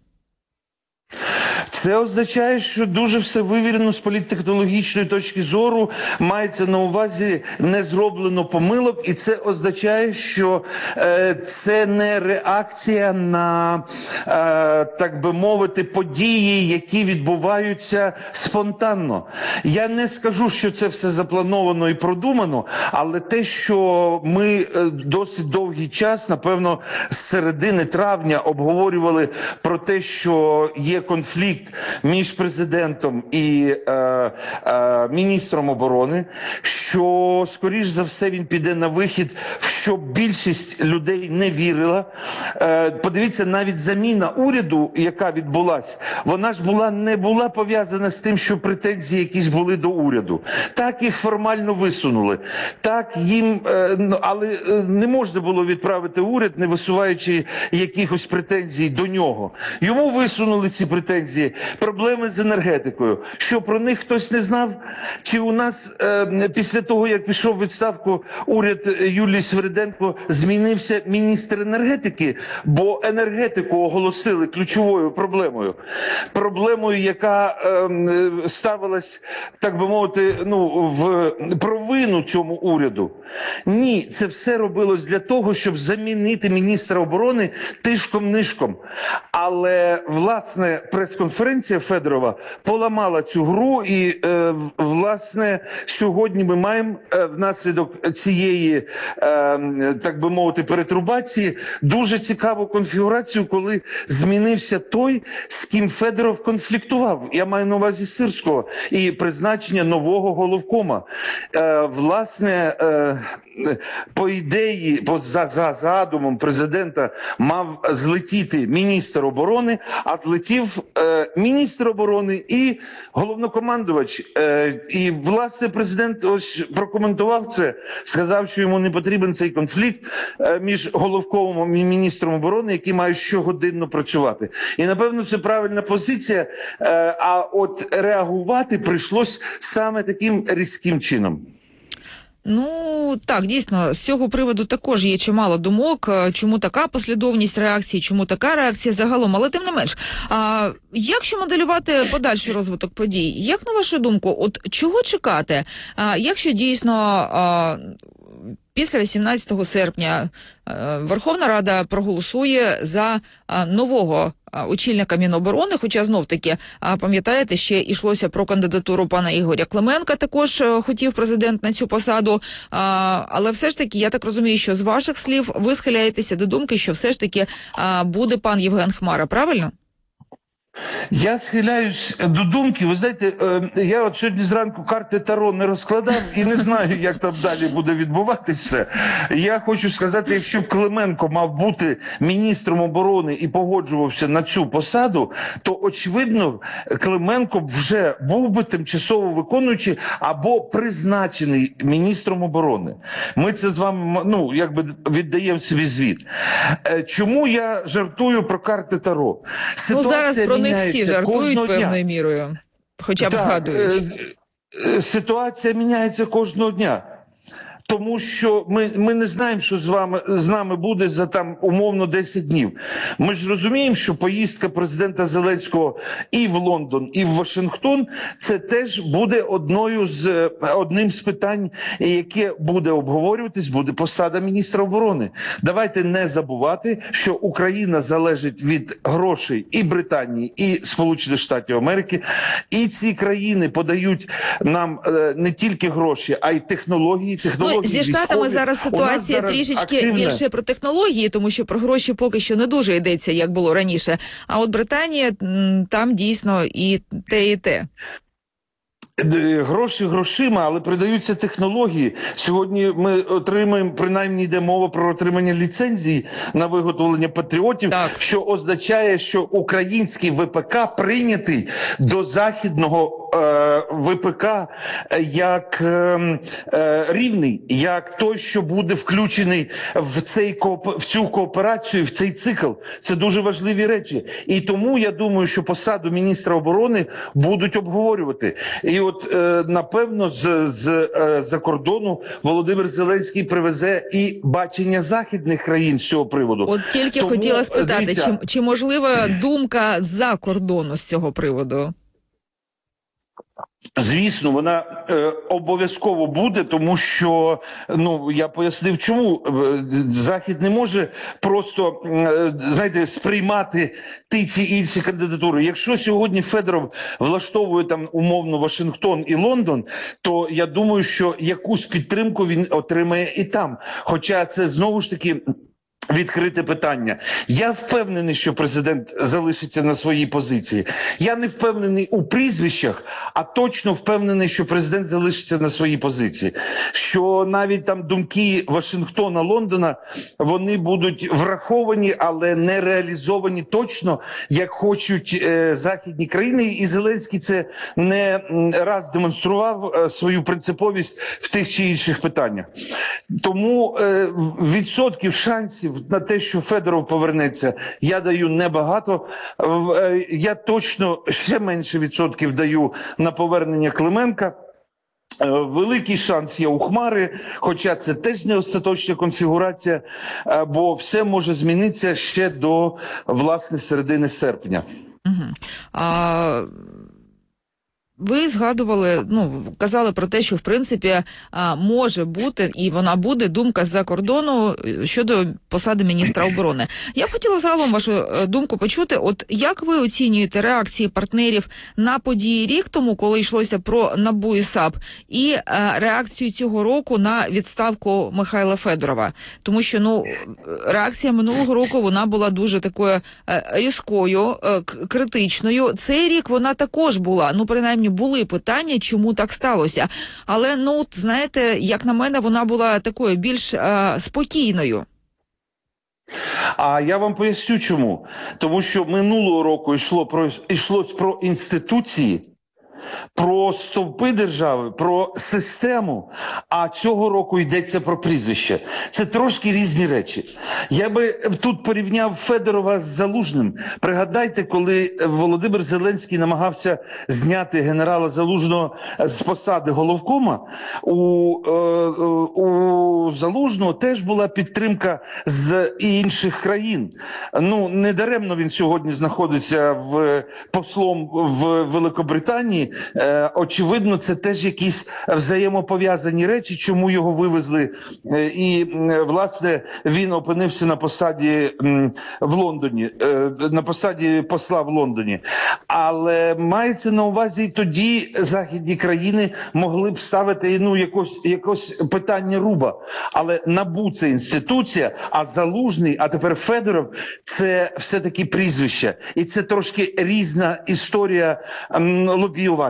Speaker 7: Це означає, що дуже все вивірено з політтехнологічної точки зору, мається на увазі не зроблено помилок, і це означає, що е, це не реакція на, е, так би мовити, події, які відбуваються спонтанно. Я не скажу, що це все заплановано і продумано, але те, що ми досить довгий час, напевно, з середини травня обговорювали про те, що є конфлікт між президентом і е, е, міністром оборони, що, скоріш за все, він піде на вихід, в що більшість людей не вірила. Е, подивіться, навіть заміна уряду, яка відбулась, вона ж була, не була пов'язана з тим, що претензії якісь були до уряду. Так їх формально висунули. Так їм, е, але не можна було відправити уряд, не висуваючи якихось претензій до нього. Йому висунули ці претензії. Проблеми з енергетикою. Що, про них хтось не знав? Чи у нас е, після того, як пішов у відставку уряд Юлії Свириденко, змінився міністр енергетики? Бо енергетику оголосили ключовою проблемою. Проблемою, яка е, ставилась, так би мовити, ну, в провину цьому уряду. Ні, це все робилось для того, щоб замінити міністра оборони тишком-нишком. Але, власне, прес-конференція Федорова поламала цю гру і, е, власне, сьогодні ми маємо е, внаслідок цієї, е, так би мовити, перетрубації дуже цікаву конфігурацію, коли змінився той, з ким Федоров конфліктував. Я маю на увазі Сирського і призначення нового головкома. Е, власне, е, по ідеї, по за, за задумом президента мав злетіти міністр оборони, а злетів е, міністр оборони і головнокомандувач. Е, і, власне, президент ось прокоментував це, сказав, що йому не потрібен цей конфлікт е, між головковим і міністром оборони, які мають щогодинно працювати. І, напевно, це правильна позиція, е, а от реагувати прийшлось саме таким різким чином.
Speaker 1: Ну, так, дійсно, з цього приводу також є чимало думок, чому така послідовність реакції, чому така реакція загалом, але тим не менш. А, якщо моделювати подальший розвиток подій, як на вашу думку, от чого чекати, а, якщо дійсно а, після вісімнадцятого серпня Верховна Рада проголосує за нового очільника Міноборони, хоча знов-таки, пам'ятаєте, ще йшлося про кандидатуру пана Ігоря Клименка, також хотів президент на цю посаду, але все ж таки, я так розумію, що з ваших слів ви схиляєтеся до думки, що все ж таки буде пан Євген Хмара, правильно?
Speaker 7: Я схиляюсь до думки, ви знаєте, я от сьогодні зранку карти Таро не розкладав і не знаю, як там далі буде відбуватись все. Я хочу сказати, якщо б Клименко мав бути міністром оборони і погоджувався на цю посаду, то, очевидно, Клименко б вже був би тимчасово виконуючий або призначений міністром оборони. Ми це з вами, ну, якби віддаємо собі звіт. Чому я жартую про карти Таро? Ситуація
Speaker 1: ну, зараз про них всі жартують певною
Speaker 7: дня.
Speaker 1: мірою, хоча б
Speaker 7: так,
Speaker 1: згадують.
Speaker 7: Ситуація міняється кожного дня. Тому що ми, ми не знаємо, що з вами з нами буде за там умовно десять днів. Ми ж розуміємо, що поїздка президента Зеленського і в Лондон, і в Вашингтон це теж буде одною з одним з питань, яке буде обговорюватись, буде посада міністра оборони. Давайте не забувати, що Україна залежить від грошей і Британії, і Сполучених Штатів Америки. І ці країни подають нам е, не тільки гроші, а й технології, технології.
Speaker 1: Ну, зі Штатами зараз ситуація зараз трішечки активна. Більше про технології, тому що про гроші поки що не дуже йдеться, як було раніше. А от Британія, там дійсно і те, і те.
Speaker 7: Гроші грошима, але передаються технології. Сьогодні ми отримаємо, принаймні йде мова про отримання ліцензії на виготовлення патріотів, так. Що означає, що український ВПК прийнятий до західного е, ВПК як е, е, рівний, як той, що буде включений в, цей, в цю кооперацію, в цей цикл. Це дуже важливі речі. І тому я думаю, що посаду міністра оборони будуть обговорювати. І от, е, напевно, з, з, е, за кордону Володимир Зеленський привезе і бачення західних країн з цього приводу.
Speaker 1: От тільки Тому, хотіла спитати, дивіться, чи, чи можлива думка за кордону з цього приводу?
Speaker 7: Звісно, вона е, обов'язково буде, тому що, ну, я пояснив, чому Захід не може просто, е, знаєте, сприймати ті чи інші кандидатури. Якщо сьогодні Федоров влаштовує там умовно Вашингтон і Лондон, то я думаю, що якусь підтримку він отримає і там. Хоча це знову ж таки відкрите питання. Я впевнений, що президент залишиться на своїй позиції. Я не впевнений у прізвищах, а точно впевнений, що президент залишиться на своїй позиції. Що навіть там думки Вашингтона, Лондона, вони будуть враховані, але не реалізовані точно, як хочуть е, західні країни. І Зеленський це не раз демонстрував е, свою принциповість в тих чи інших питаннях. Тому е, відсотків шансів на те, що Федоров повернеться, я даю небагато. Я точно ще менше відсотків даю на повернення Клименка. Великий шанс є у Хмари, хоча це теж не остаточна конфігурація, бо все може змінитися ще до, власне, середини серпня.
Speaker 1: Угу. А... Ви згадували, ну, казали про те, що, в принципі, може бути, і вона буде, думка з-за кордону щодо посади міністра оборони. Я б хотіла загалом вашу думку почути. От як ви оцінюєте реакції партнерів на події рік тому, коли йшлося про НАБУ і САП, і реакцію цього року на відставку Михайла Федорова? Тому що, ну, реакція минулого року, вона була дуже такою різкою, критичною. Цей рік вона також була, ну, принаймні, сьогодні були питання, чому так сталося. Але, ну, от, знаєте, як на мене, вона була такою більш е, спокійною.
Speaker 7: А я вам поясню чому. Тому що минулого року йшло про, йшлось про інституції, про стовпи держави, про систему, а цього року йдеться про прізвище. Це трошки різні речі. Я би тут порівняв Федорова з Залужним. Пригадайте, коли Володимир Зеленський намагався зняти генерала Залужного з посади головкома, у, е, у Залужного теж була підтримка з інших країн. Ну, недаремно він сьогодні знаходиться в послом в Великобританії. Е, очевидно, це теж якісь взаємопов'язані речі, чому його вивезли. Е, і, е, власне, він опинився на посаді м, в Лондоні, е, на посаді посла в Лондоні. Але мається на увазі, і тоді західні країни могли б ставити ну, якось, якось питання руба. Але НАБУ – це інституція, а Залужний, а тепер Федоров – це все-таки прізвище. І це трошки різна історія м, лобіювання.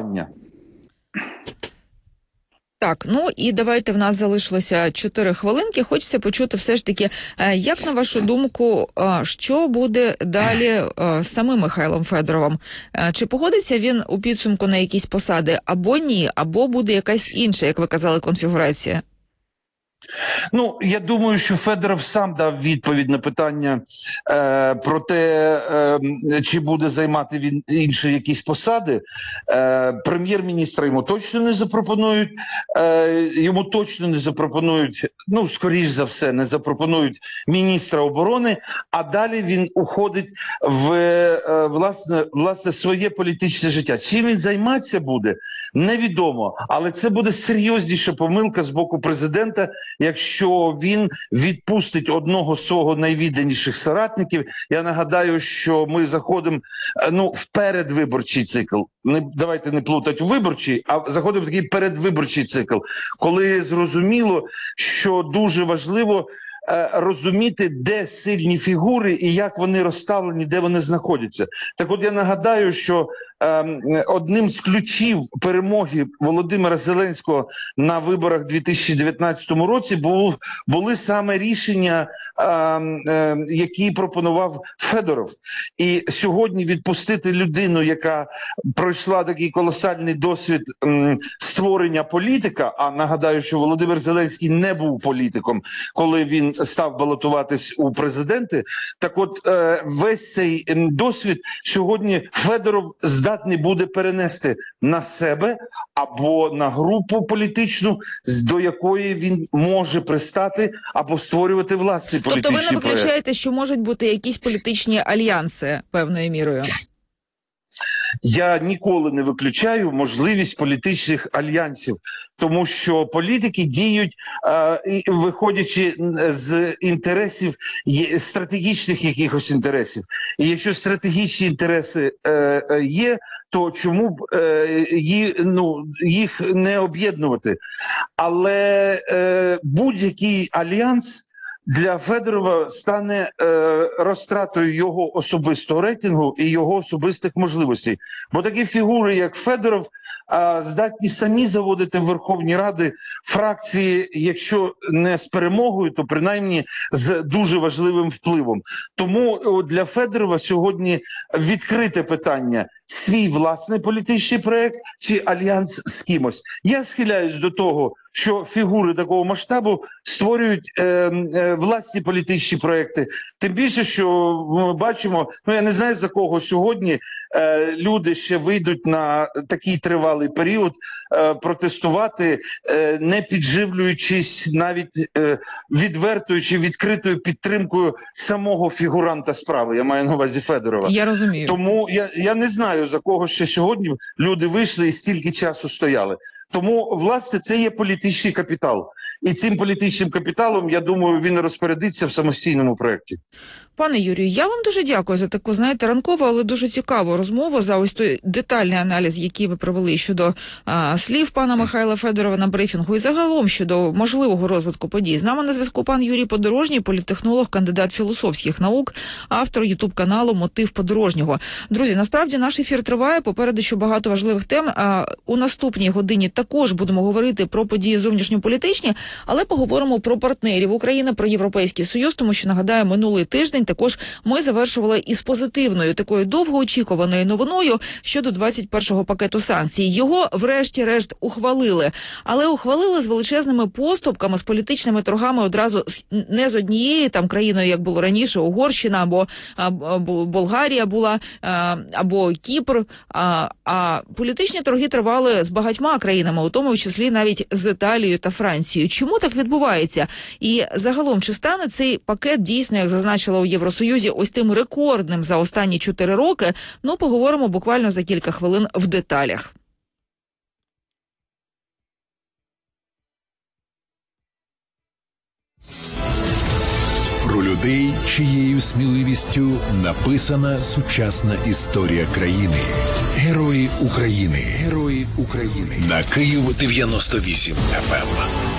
Speaker 1: Так, ну і давайте, в нас залишилося чотири хвилинки. Хочеться почути все ж таки, як на вашу думку, що буде далі з самим Михайлом Федоровим? Чи погодиться він у підсумку на якісь посади, або ні, або буде якась інша, як ви казали, конфігурація?
Speaker 7: Ну, я думаю, що Федоров сам дав відповідь на питання е, про те, е, чи буде займати він інші якісь посади. Е, прем'єр-міністра йому точно не запропонують, е, йому точно не запропонують, ну, скоріш за все, не запропонують міністра оборони, а далі він уходить в, е, власне, власне, своє політичне життя. Чим він займатися буде, невідомо, але це буде серйозніша помилка з боку президента, якщо він відпустить одного з свого найвідданіших соратників. Я нагадаю, що ми заходимо ну, в передвиборчий цикл. Не, давайте не плутати виборчий, а заходимо в такий передвиборчий цикл, коли зрозуміло, що дуже важливо розуміти, де сильні фігури і як вони розставлені, де вони знаходяться. Так от я нагадаю, що е, одним з ключів перемоги Володимира Зеленського на виборах у дві тисячі дев'ятнадцятому році був, були саме рішення, е, е, які пропонував Федоров. І сьогодні відпустити людину, яка пройшла такий колосальний досвід е, створення політика, а нагадаю, що Володимир Зеленський не був політиком, коли він став балотуватись у президенти. Так от е, весь цей досвід сьогодні Федоров здатний буде перенести на себе або на групу політичну, до якої він може пристати або створювати власний політичний проєкт.
Speaker 1: Тобто ви не виключаєте, проєкт. Що можуть бути якісь політичні альянси певною мірою?
Speaker 7: Я ніколи не виключаю можливість політичних альянсів, тому що політики діють, е, виходячи з інтересів, стратегічних якихось інтересів. І якщо стратегічні інтереси е, є, то чому б е, ї, ну, їх не об'єднувати? Але е, будь-який альянс для Федорова стане е, розтратою його особистого рейтингу і його особистих можливостей. Бо такі фігури, як Федоров, е, здатні самі заводити в Верховній Раді фракції, якщо не з перемогою, то принаймні з дуже важливим впливом. Тому для Федорова сьогодні відкрите питання – свій власний політичний проєкт чи альянс з кимось. Я схиляюсь до того, що фігури такого масштабу створюють е, е, власні політичні проекти. Тим більше, що ми бачимо, ну я не знаю, за кого сьогодні е, люди ще вийдуть на такий тривалий період е, протестувати, е, не підживлюючись навіть е, відвертою чи відкритою підтримкою самого фігуранта справи. Я маю на увазі Федорова.
Speaker 1: Я розумію.
Speaker 7: Тому я, я не знаю, за кого ще сьогодні люди вийшли і стільки часу стояли. Тому, власне, це є політичний капітал. і цим політичним капіталом, я думаю, він розпорядиться в самостійному проєкті.
Speaker 1: Пане Юрію, я вам дуже дякую за таку, знаєте, ранкову, але дуже цікаву розмову, за ось той детальний аналіз, який ви провели щодо а, слів пана Михайла Федорова на брифінгу і загалом щодо можливого розвитку подій. З нами на зв'язку пан Юрій Подорожній, політтехнолог, кандидат філософських наук, автор ютуб-каналу «Мотив Подорожнього». Друзі, насправді наш ефір триває, попереду ще багато важливих тем. А у наступній годині також будемо говорити про події зовнішньополітичні, але поговоримо про партнерів України, про Європейський Союз, тому що, нагадаю, минулий тиждень також ми завершували із позитивною, такою довгоочікуваною новиною щодо двадцять першого пакету санкцій. Його, врешті-решт, ухвалили. Але ухвалили з величезними поступками, з політичними торгами одразу не з однією там країною, як було раніше, Угорщина або, або Болгарія була, або Кіпр. А, а політичні торги тривали з багатьма країнами, у тому числі навіть з Італією та Францією. Чому так відбувається? І загалом, чи стане цей пакет дійсно, як зазначила у Євросоюзі, ось тим рекордним за останні чотири роки? Ну, поговоримо буквально за кілька хвилин в деталях.
Speaker 2: Про людей, чиєю сміливістю написана сучасна історія країни. Герої України. Герої України. На Київ дев'яносто вісім еф ем.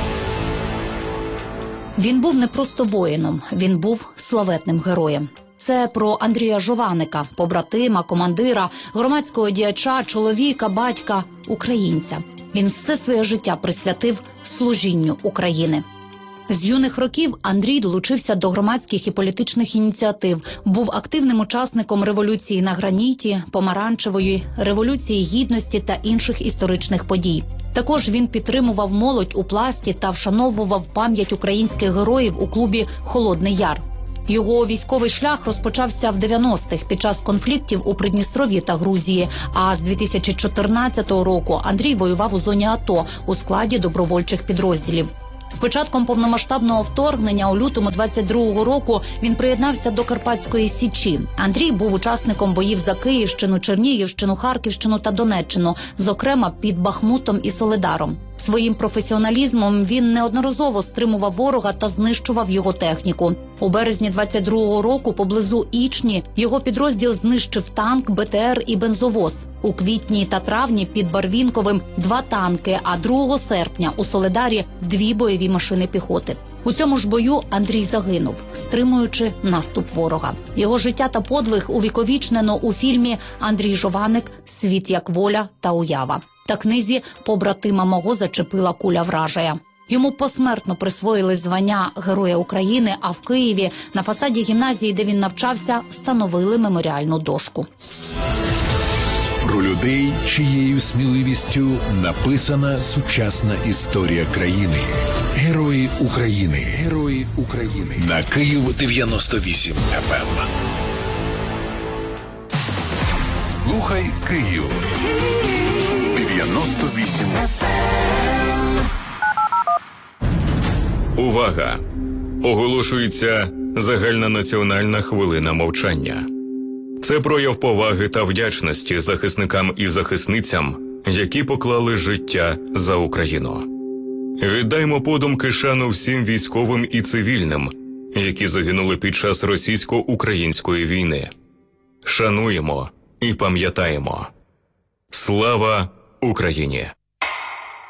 Speaker 8: Він був не просто воїном, він був славетним героєм. Це про Андрія Жованика, побратима, командира, громадського діяча, чоловіка, батька, українця. Він все своє життя присвятив служінню України. З юних років Андрій долучився до громадських і політичних ініціатив, був активним учасником революції на граніті, помаранчевої, революції гідності та інших історичних подій. Також він підтримував молодь у Пласті та вшановував пам'ять українських героїв у клубі «Холодний Яр». Його військовий шлях розпочався в дев'яностих під час конфліктів у Придністров'ї та Грузії, а з дві тисячі чотирнадцятого року Андрій воював у зоні АТО у складі добровольчих підрозділів. З початком повномасштабного вторгнення у лютому двадцять другого року він приєднався до Карпатської Січі. Андрій був учасником боїв за Київщину, Чернігівщину, Харківщину та Донеччину, зокрема під Бахмутом і Солидаром. Своїм професіоналізмом він неодноразово стримував ворога та знищував його техніку. У березні двадцять другого року поблизу Ічні його підрозділ знищив танк, Б Т Р і бензовоз. У квітні та травні під Барвінковим два танки, а другого серпня у Солидарі дві бойові машини піхоти. У цьому ж бою Андрій загинув, стримуючи наступ ворога. Його життя та подвиг увіковічнено у фільмі «Андрій Жованик. Світ як воля та уява». Та книзі «Побратима мого зачепила куля вражая». Йому посмертно присвоїли звання Героя України, а в Києві на фасаді гімназії, де він навчався, встановили меморіальну дошку.
Speaker 2: Про людей, чиєю сміливістю написана сучасна історія країни. Герої України. Герої України. На Київ дев'яносто вісім еф ем. Слухай Київ. дев'яносто вісім еф ем.
Speaker 9: Увага! Оголошується загальнонаціональна хвилина мовчання. Це прояв поваги та вдячності захисникам і захисницям, які поклали життя за Україну. Віддаймо подумки шану всім військовим і цивільним, які загинули під час російсько-української війни. Шануємо і пам'ятаємо. Слава Україні!